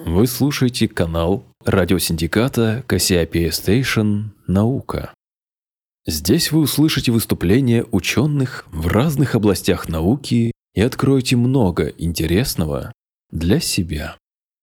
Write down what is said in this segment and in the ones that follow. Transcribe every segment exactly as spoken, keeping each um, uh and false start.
Вы слушаете канал радиосиндиката Кассиопея Station «Наука». Здесь вы услышите выступления ученых в разных областях науки и откроете много интересного для себя.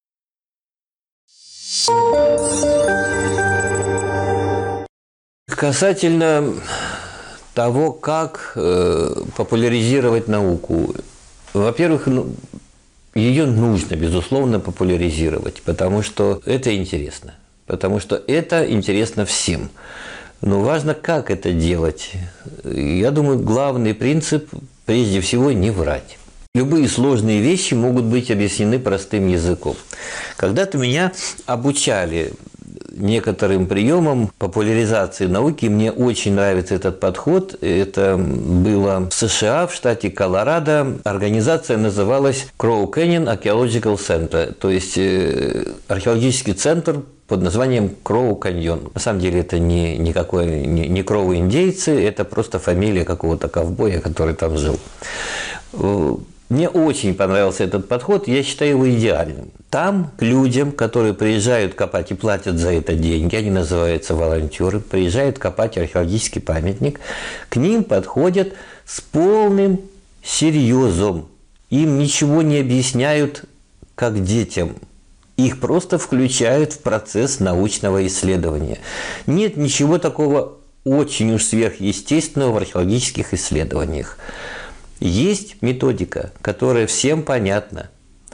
Касательно того, как э, популяризировать науку. Во-первых, ну, ее нужно, безусловно, популяризировать, потому что это интересно. Потому что это интересно всем. Но важно, как это делать. Я думаю, главный принцип, прежде всего, не врать. Любые сложные вещи могут быть объяснены простым языком. Когда-то меня обучали некоторым приемам популяризации науки. Мне очень нравится этот подход. Это было в США, в штате Колорадо. Организация называлась Crow Canyon Archaeological Center, то есть археологический центр под названием Кроу Каньон. На самом деле это не никакой не, не кроу-индейцы, это просто фамилия какого-то ковбоя, который там жил. Мне очень понравился этот подход, я считаю его идеальным. Там к людям, которые приезжают копать и платят за это деньги, они называются волонтеры, приезжают копать археологический памятник, к ним подходят с полным серьезом. Им ничего не объясняют, как детям. Их просто включают в процесс научного исследования. Нет ничего такого очень уж сверхъестественного в археологических исследованиях. Есть методика, которая всем понятна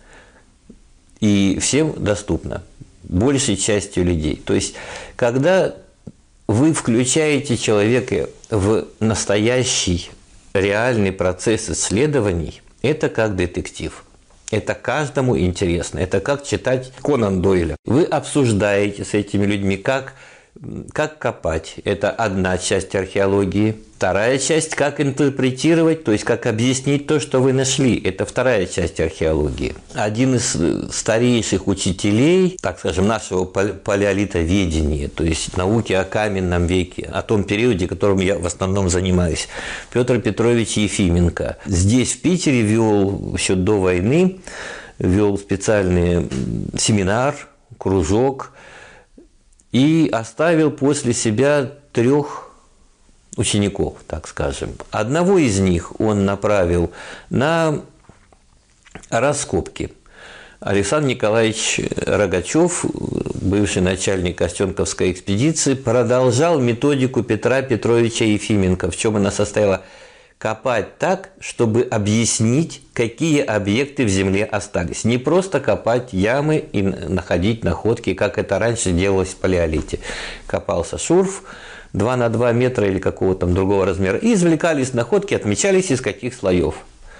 и всем доступна, большей частью людей. То есть, когда вы включаете человека в настоящий реальный процесс исследований, это как детектив. Это каждому интересно. Это как читать Конан Дойля. Вы обсуждаете с этими людьми, как, как копать. Это одна часть археологии. Вторая часть – как интерпретировать, то есть как объяснить то, что вы нашли. Это вторая часть археологии. Один из старейших учителей, так скажем, нашего палеолитоведения, то есть науки о каменном веке, о том периоде, которым я в основном занимаюсь, Петр Петрович Ефименко. Здесь, в Питере, вел еще до войны, вел специальный семинар, кружок и оставил после себя трех учеников, так скажем. Одного из них он направил на раскопки. Александр Николаевич Рогачев, бывший начальник Костенковской экспедиции, продолжал методику Петра Петровича Ефименко. В чем она состояла? Копать так, чтобы объяснить, какие объекты в земле остались. Не просто копать ямы и находить находки, как это раньше делалось в палеолите. Копался шурф два на два метра или какого-то там другого размера, и извлекались находки, отмечались из каких слоев.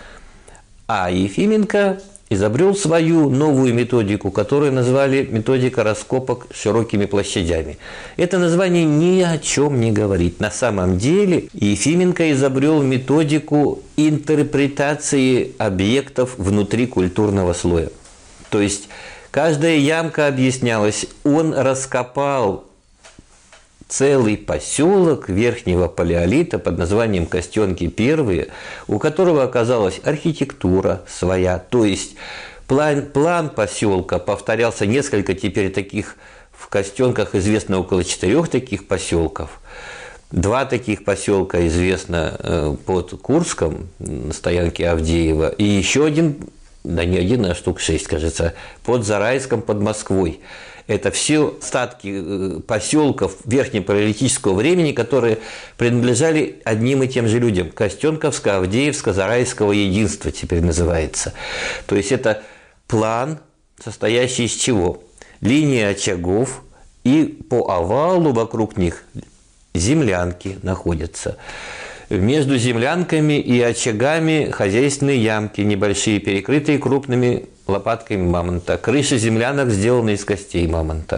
А Ефименко изобрел свою новую методику, которую назвали методика раскопок широкими площадями. Это название ни о чем не говорит. На самом деле Ефименко изобрел методику интерпретации объектов внутри культурного слоя. То есть каждая ямка объяснялась, он раскопал целый поселок верхнего палеолита под названием Костенки Первые, у которого оказалась архитектура своя, то есть план, план поселка повторялся несколько, теперь таких в Костенках известно около четырех таких поселков. Два таких поселка известно под Курском, на стоянке Авдеева, и еще один, да не один, а штук шесть, кажется, под Зарайском, под Москвой. Это все остатки поселков верхнепалеолитического времени, которые принадлежали одним и тем же людям. Костенковское, Авдеевское, Зарайского единства теперь называется. То есть это план, состоящий из чего? Линии очагов, и по овалу вокруг них землянки находятся. Между землянками и очагами хозяйственные ямки, небольшие, перекрытые крупными лопатками мамонта. Крыши землянок сделаны из костей мамонта.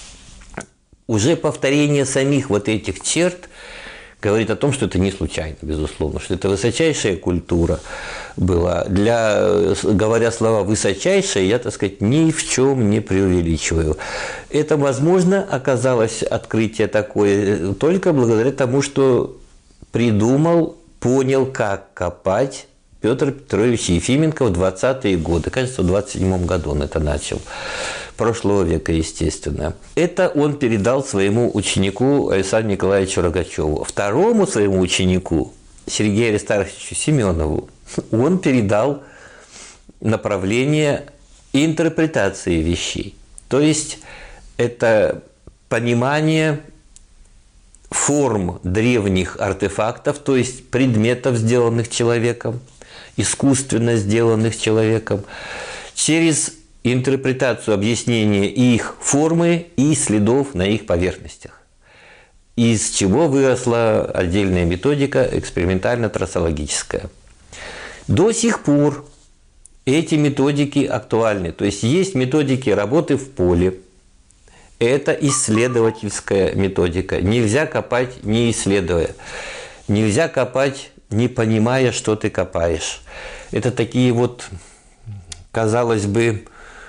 Уже повторение самих вот этих черт говорит о том, что это не случайно, безусловно, что это высочайшая культура была. Для, говоря слова «высочайшая», я, так сказать, ни в чем не преувеличиваю. Это, возможно, оказалось открытие такое только благодаря тому, что придумал, понял, как копать Петр Петрович Ефименко в двадцатые годы, кажется, в двадцать седьмом году он это начал, прошлого века, естественно. Это он передал своему ученику Александру Николаевичу Рогачеву. Второму своему ученику, Сергею Аристарховичу Семенову, он передал направление интерпретации вещей. То есть это понимание форм древних артефактов, то есть предметов, сделанных человеком, искусственно сделанных человеком, через интерпретацию, объяснение их формы и следов на их поверхностях. Из чего выросла отдельная методика экспериментально-трассологическая. До сих пор эти методики актуальны. То есть есть методики работы в поле. Это исследовательская методика. Нельзя копать, не исследуя. Нельзя копать, не понимая, что ты копаешь. Это такие вот, казалось бы,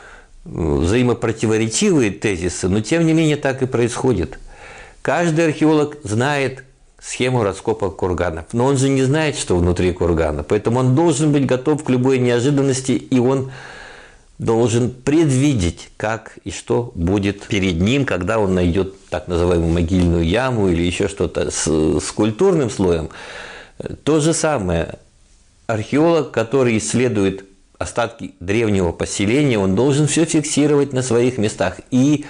взаимопротиворечивые тезисы, но тем не менее так и происходит. Каждый археолог знает схему раскопок курганов, но он же не знает, что внутри кургана, поэтому он должен быть готов к любой неожиданности, и он должен предвидеть, как и что будет перед ним, когда он найдет так называемую могильную яму или еще что-то с, с культурным слоем. То же самое. Археолог, который исследует остатки древнего поселения, он должен все фиксировать на своих местах. И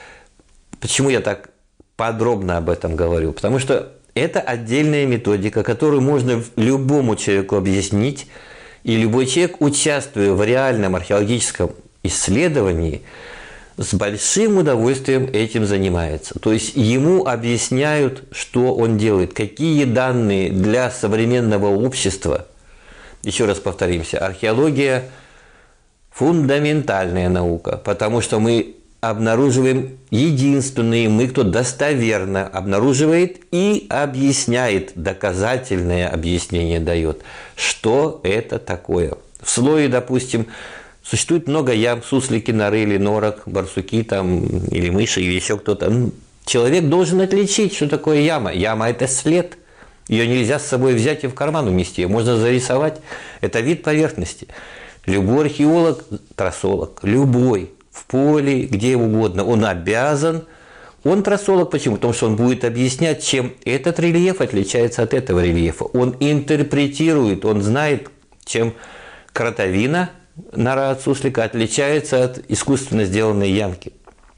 почему я так подробно об этом говорю? Потому что это отдельная методика, которую можно любому человеку объяснить, и любой человек, участвуя в реальном археологическом исследовании, с большим удовольствием этим занимается. То есть ему объясняют, что он делает, какие данные для современного общества. Еще раз повторимся, археология – фундаментальная наука, потому что мы обнаруживаем единственные, мы, кто достоверно обнаруживает и объясняет, доказательное объяснение дает, что это такое. В слое, допустим, существует много ям, суслики нарыли, норок, барсуки там, или мыши, или еще кто-то. Человек должен отличить, что такое яма. Яма – это след. Ее нельзя с собой взять и в карман уместить, ее можно зарисовать. Это вид поверхности. Любой археолог, трассолог, любой, в поле, где угодно, он обязан, он трассолог, почему? Потому что он будет объяснять, чем этот рельеф отличается от этого рельефа. Он интерпретирует, он знает, чем кротовина, нора от суслика, отличается от искусственно сделанной ямки.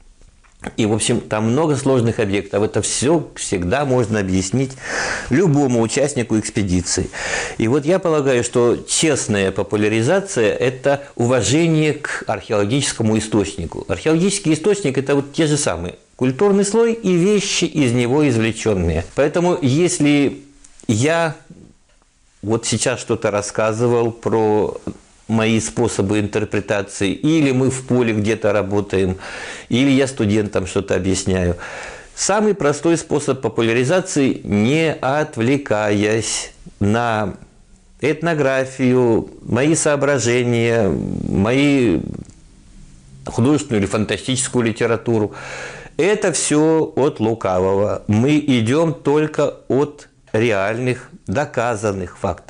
И, в общем, там много сложных объектов. Это все всегда можно объяснить любому участнику экспедиции. И вот я полагаю, что честная популяризация – это уважение к археологическому источнику. Археологический источник – это вот те же самые культурный слой и вещи из него извлеченные. Поэтому, если я вот сейчас что-то рассказывал про мои способы интерпретации, или мы в поле где-то работаем, или я студентам что-то объясняю. Самый простой способ популяризации, не отвлекаясь на этнографию, мои соображения, мои художественную или фантастическую литературу. Это все от лукавого. Мы идем только от реальных, доказанных фактов.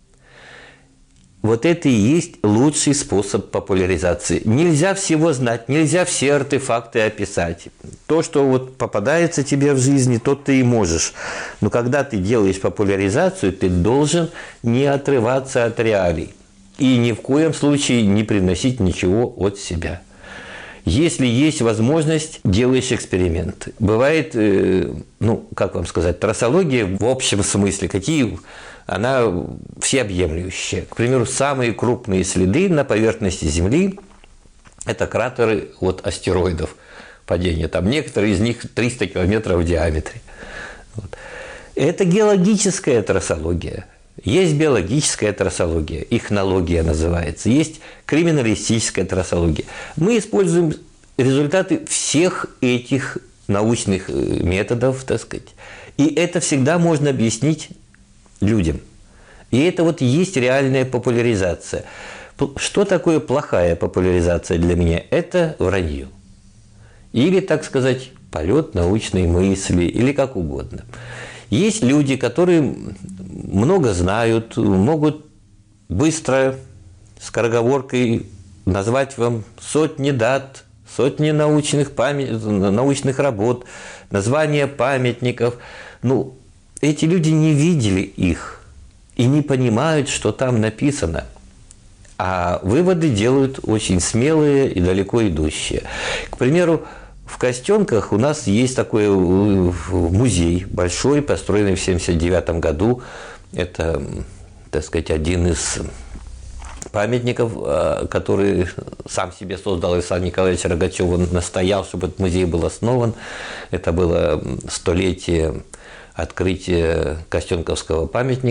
Вот это и есть лучший способ популяризации. Нельзя всего знать, нельзя все артефакты описать. То, что вот попадается тебе в жизни, то ты и можешь. Но когда ты делаешь популяризацию, ты должен не отрываться от реалий. И ни в коем случае не приносить ничего от себя. Если есть возможность, делаешь эксперимент. Бывает, ну, как вам сказать, трассология в общем смысле, какие... она всеобъемлющая. К примеру, самые крупные следы на поверхности Земли – это кратеры от астероидов падения. Там некоторые из них триста километров в диаметре. Вот. Это геологическая трассология. Есть биологическая трассология, ихнология называется. Есть криминалистическая трассология. Мы используем результаты всех этих научных методов, так сказать. И это всегда можно объяснить людям. И это вот и есть реальная популяризация. Что такое плохая популяризация для меня? Это вранье. Или, так сказать, полет научной мысли, или как угодно. Есть люди, которые много знают, могут быстро, скороговоркой назвать вам сотни дат, сотни научных, памят... научных работ, названия памятников. Ну, эти люди не видели их и не понимают, что там написано. А выводы делают очень смелые и далеко идущие. К примеру, в Костенках у нас есть такой музей большой, построенный в семьдесят девятом году. Это, так сказать, один из памятников, который сам себе создал Александр Николаевич Рогачев. Он настоял, чтобы этот музей был основан. Это было столетие открытия Костенковского памятника.